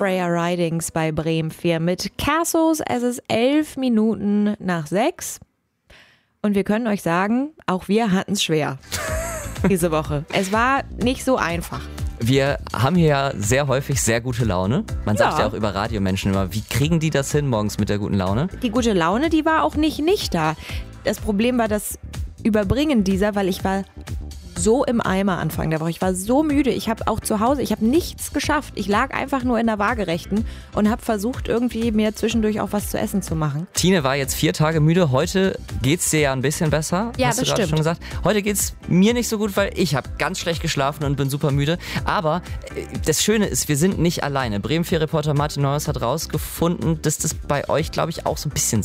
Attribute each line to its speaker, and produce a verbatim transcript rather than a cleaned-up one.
Speaker 1: Freya Ridings bei Bremen vier mit Cassos. Es ist elf Minuten nach sechs. Und wir können euch sagen, auch wir hatten es schwer diese Woche. Es war nicht so einfach.
Speaker 2: Wir haben hier ja sehr häufig sehr gute Laune. Man sagt
Speaker 1: Ja.
Speaker 2: ja auch über Radiomenschen immer, wie kriegen die das hin morgens mit der guten Laune?
Speaker 1: Die gute Laune, die war auch nicht nicht da. Das Problem war das Überbringen dieser, weil ich war so im Eimer Anfang der Woche. Ich war so müde. Ich habe auch zu Hause, ich habe nichts geschafft. Ich lag einfach nur in der Waagerechten und habe versucht, irgendwie mir zwischendurch auch was zu essen zu machen.
Speaker 2: Tine war jetzt vier Tage müde. Heute geht's dir ja ein bisschen besser.
Speaker 1: Ja,
Speaker 2: hast
Speaker 1: das
Speaker 2: du gerade
Speaker 1: stimmt.
Speaker 2: schon gesagt. Heute geht's mir nicht so gut, weil ich habe ganz schlecht geschlafen und bin super müde. Aber äh, das Schöne ist, wir sind nicht alleine. Bremen vier Reporter Martin Neuhaus hat rausgefunden, dass das bei euch, glaube ich, auch so ein bisschen